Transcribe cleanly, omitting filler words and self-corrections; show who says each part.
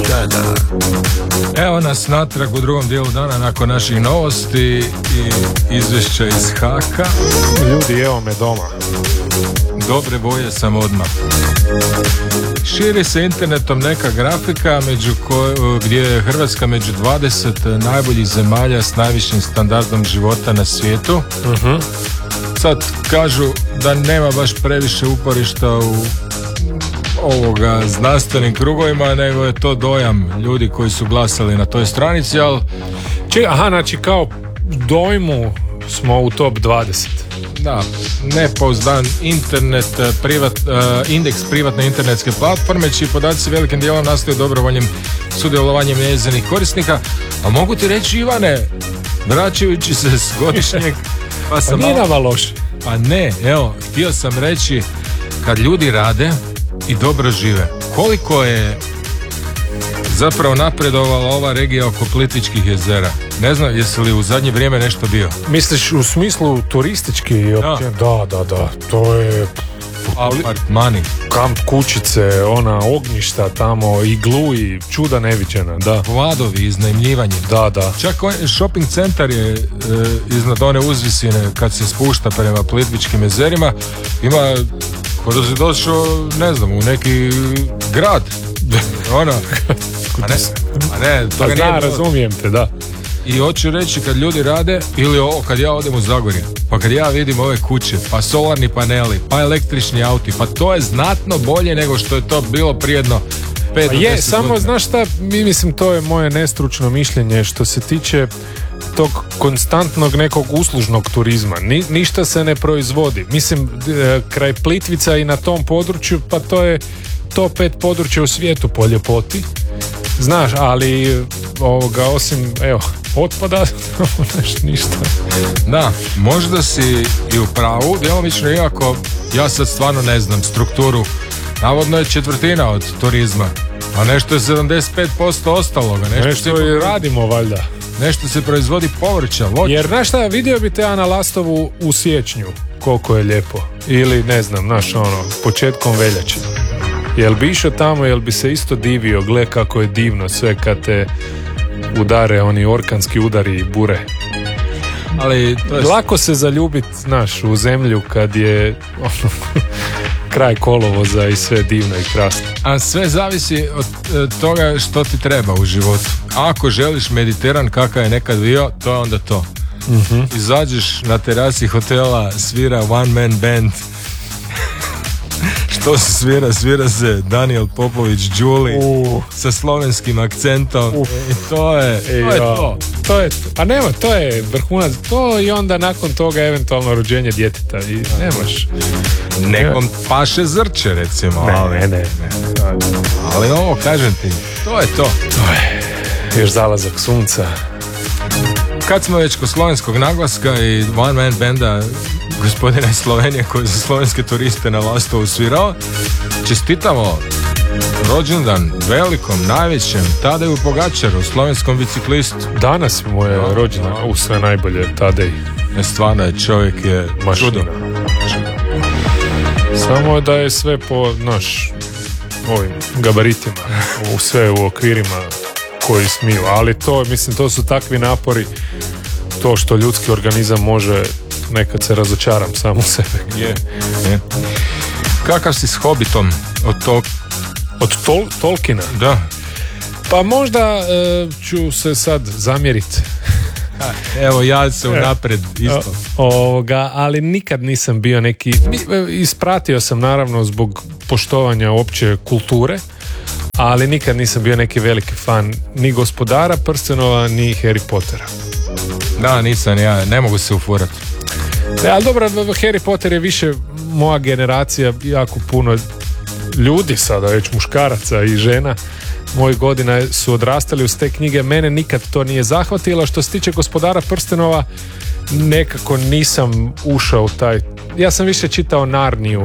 Speaker 1: Da. Evo nas natrag u drugom dijelu dana nakon naših novosti i izvješća iz Haka.
Speaker 2: Ljudi, evo me doma.
Speaker 1: Dobre boje sam odmah. Širi se internetom neka grafika gdje je Hrvatska među 20 najboljih zemalja s najvišim standardom života na svijetu. Sad kažu da nema baš previše uporišta u ovoga znanstvenim krugovima, nego je to dojam ljudi koji su glasali na toj stranici, ali...
Speaker 2: Znači kao dojmu smo u top 20.
Speaker 1: Da, nepouzdan internet, indeks privatne internetske platforme, čiji podaci velikim dijelom nastaju dobrovoljnim sudjelovanjem njezinih korisnika. A mogu ti reći, Ivane, vraćajući se s godišnjeg...
Speaker 2: Pa nije nama loše.
Speaker 1: Pa ne, evo, htio sam reći, kad ljudi rade i dobro žive, koliko je zapravo napredovala ova regija oko Plitvičkih jezera. Ne znam, jesi li u zadnje vrijeme nešto bio?
Speaker 2: Misliš u smislu turistički? Da. To je...
Speaker 1: Apartmani.
Speaker 2: Kamp kućice, ona ognjišta tamo, iglu i čuda neviđena, da.
Speaker 1: Vladovi, iznajmljivanje.
Speaker 2: Da.
Speaker 1: Čak shopping centar je iznad one uzvisine kad se spušta prema Plitvičkim jezerima. Ima, kod da si došao, ne znam, u neki grad. Ono. A ne, toga nije.
Speaker 2: Razumijem te, da.
Speaker 1: I hoću reći, kad ljudi rade, ili kad ja odem u Zagorje, pa kad ja vidim ove kuće, pa solarni paneli, pa električni auti, pa to je znatno bolje nego što je to bilo prijedno 5 do 10 godina.
Speaker 2: Samo, znaš šta, mislim, to je moje nestručno mišljenje što se tiče tog konstantnog nekog uslužnog turizma. Ništa se ne proizvodi. Mislim, kraj Plitvica i na tom području, pa to je top 5 područja u svijetu po ljepoti. Znaš, ali osim, otpada, ništa.
Speaker 1: Da, možda si i u pravu, djelomično, iako ja sad stvarno ne znam strukturu. Navodno je 1/4 od turizma, a nešto je 75% ostaloga.
Speaker 2: Nešto i radimo, valjda.
Speaker 1: Nešto se proizvodi povrća, voća.
Speaker 2: Jer, znaš šta, vidio bi te Ana Lastovu u siječnju, koliko je lijepo. Ili, ne znam, početkom veljače. Jel bi išao tamo, jel bi se isto divio, gle kako je divno sve kad te udare oni orkanski udari i bure.
Speaker 1: Ali to je...
Speaker 2: Lako se zaljubit, u zemlju kad je kraj kolovoza i sve divno i krasno.
Speaker 1: A sve zavisi od toga što ti treba u životu. Ako želiš Mediteran kakav je nekad bio, to je onda to. Izađeš na terasi hotela, svira one man band. Što se svira se Daniel Popović Đuli sa slovenskim akcentom. I to je
Speaker 2: a nema, to je vrhunac. To i onda nakon toga eventualno rođenje djeteta i nemaš.
Speaker 1: Nekom paše zrče, recimo.
Speaker 2: Ne.
Speaker 1: Ali ovo, kažem ti, to je to.
Speaker 2: To je još zalazak sunca.
Speaker 1: Kad smo već kod slovenskog naglaska i one man benda gospodina iz Slovenije koji za slovenske turiste na Lastovu svirao, čestitamo rođendan velikom, najvećem Tadeju Pogačaru, slovenskom biciklistu.
Speaker 2: Danas mu je rođendan, sve najbolje Tadej.
Speaker 1: Stvarno čovjek je
Speaker 2: mašina. Samo da je sve po ovim gabaritima, sve u okvirima koji smiju, ali to su takvi napori, to što ljudski organizam može, nekad se razočaram sam u sebe.
Speaker 1: Je. Kakav si s Hobbitom
Speaker 2: od Tolkiena?
Speaker 1: Da.
Speaker 2: Pa možda ću se sad zamjeriti.
Speaker 1: Evo, ja se unapred isto.
Speaker 2: Ali nikad nisam bio neki... Ispratio sam naravno zbog poštovanja opće kulture, ali nikad nisam bio neki veliki fan ni Gospodara prstenova, ni Harry Pottera.
Speaker 1: Da, nisam ja, ne mogu se ufurati.
Speaker 2: Ali dobro, Harry Potter je više moja generacija, jako puno ljudi sada, već muškaraca i žena mojih godina su odrastali uz te knjige, mene nikad to nije zahvatilo. Što se tiče Gospodara prstenova, nekako nisam ušao u taj... Ja sam više čitao Narniju